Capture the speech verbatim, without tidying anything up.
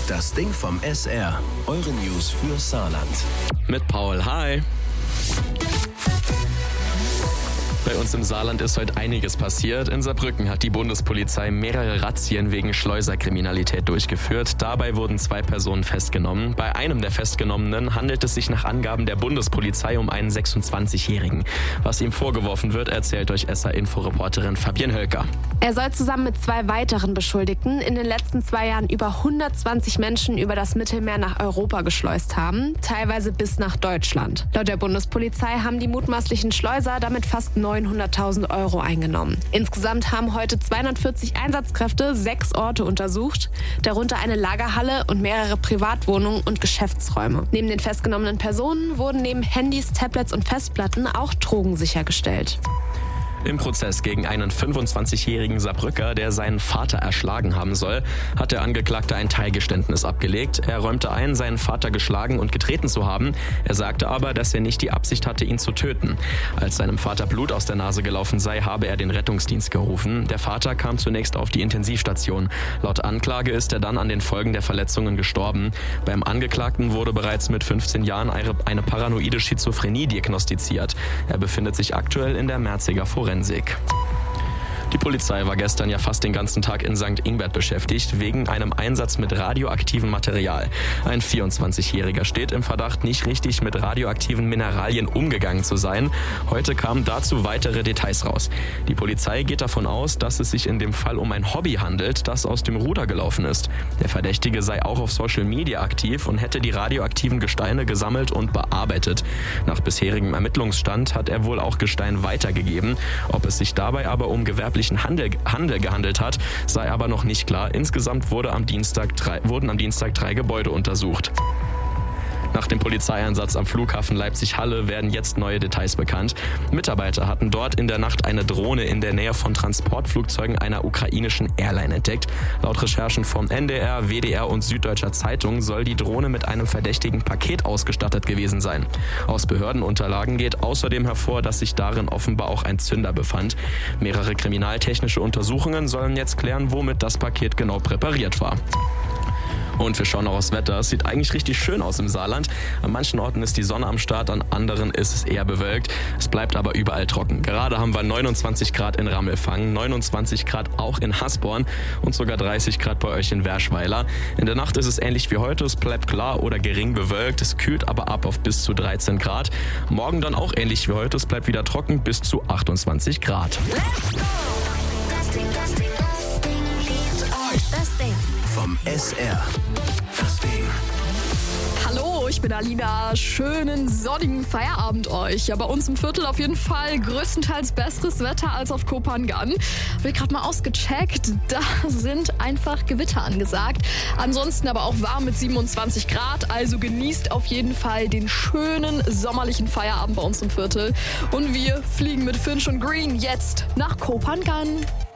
Das Ding vom S R. Eure News für Saarland. Mit Paul, hi. Bei uns im Saarland ist heute einiges passiert. In Saarbrücken hat die Bundespolizei mehrere Razzien wegen Schleuserkriminalität durchgeführt. Dabei wurden zwei Personen festgenommen. Bei einem der Festgenommenen handelt es sich nach Angaben der Bundespolizei um einen sechsundzwanzigjährigen. Was ihm vorgeworfen wird, erzählt euch S R-Info-Reporterin Fabienne Hölker. Er soll zusammen mit zwei weiteren Beschuldigten in den letzten zwei Jahren über hundertzwanzig Menschen über das Mittelmeer nach Europa geschleust haben, teilweise bis nach Deutschland. Laut der Bundespolizei haben die mutmaßlichen Schleuser damit fast neunhunderttausend Euro eingenommen. Insgesamt haben heute zweihundertvierzig Einsatzkräfte sechs Orte untersucht, darunter eine Lagerhalle und mehrere Privatwohnungen und Geschäftsräume. Neben den festgenommenen Personen wurden neben Handys, Tablets und Festplatten auch Drogen sichergestellt. Im Prozess gegen einen fünfundzwanzigjährigen Saarbrücker, der seinen Vater erschlagen haben soll, hat der Angeklagte ein Teilgeständnis abgelegt. Er räumte ein, seinen Vater geschlagen und getreten zu haben. Er sagte aber, dass er nicht die Absicht hatte, ihn zu töten. Als seinem Vater Blut aus der Nase gelaufen sei, habe er den Rettungsdienst gerufen. Der Vater kam zunächst auf die Intensivstation. Laut Anklage ist er dann an den Folgen der Verletzungen gestorben. Beim Angeklagten wurde bereits mit fünfzehn Jahren eine paranoide Schizophrenie diagnostiziert. Er befindet sich aktuell in der Merziger Forensik. Die Polizei war gestern ja fast den ganzen Tag in Sankt Ingbert beschäftigt, wegen einem Einsatz mit radioaktivem Material. Ein vierundzwanzigjähriger steht im Verdacht, nicht richtig mit radioaktiven Mineralien umgegangen zu sein. Heute kamen dazu weitere Details raus. Die Polizei geht davon aus, dass es sich in dem Fall um ein Hobby handelt, das aus dem Ruder gelaufen ist. Der Verdächtige sei auch auf Social Media aktiv und hätte die radioaktiven Gesteine gesammelt und bearbeitet. Nach bisherigem Ermittlungsstand hat er wohl auch Gestein weitergegeben. Ob es sich dabei aber um gewerbliche Handel, Handel gehandelt hat, sei aber noch nicht klar. Insgesamt wurde am Dienstag drei, wurden am Dienstag drei Gebäude untersucht. Nach dem Polizeieinsatz am Flughafen Leipzig-Halle werden jetzt neue Details bekannt. Mitarbeiter hatten dort in der Nacht eine Drohne in der Nähe von Transportflugzeugen einer ukrainischen Airline entdeckt. Laut Recherchen vom N D R, W D R und Süddeutscher Zeitung soll die Drohne mit einem verdächtigen Paket ausgestattet gewesen sein. Aus Behördenunterlagen geht außerdem hervor, dass sich darin offenbar auch ein Zünder befand. Mehrere kriminaltechnische Untersuchungen sollen jetzt klären, womit das Paket genau präpariert war. Und wir schauen noch aufs Wetter. Es sieht eigentlich richtig schön aus im Saarland. An manchen Orten ist die Sonne am Start, an anderen ist es eher bewölkt. Es bleibt aber überall trocken. Gerade haben wir neunundzwanzig Grad in Rammelfang, neunundzwanzig Grad auch in Hasborn und sogar dreißig Grad bei euch in Werschweiler. In der Nacht ist es ähnlich wie heute. Es bleibt klar oder gering bewölkt. Es kühlt aber ab auf bis zu dreizehn Grad. Morgen dann auch ähnlich wie heute. Es bleibt wieder trocken bis zu achtundzwanzig Grad. Das Ding, das Ding, das Ding liebt euch. Das Ding vom S R. Das Ding. Hallo, ich bin Alina. Schönen sonnigen Feierabend euch. Ja, bei uns im Viertel auf jeden Fall größtenteils besseres Wetter als auf Kopangan. Hab ich gerade mal ausgecheckt. Da sind einfach Gewitter angesagt. Ansonsten aber auch warm mit siebenundzwanzig Grad. Also genießt auf jeden Fall den schönen sommerlichen Feierabend bei uns im Viertel. Und wir fliegen mit Finch und Green jetzt nach Kopangan.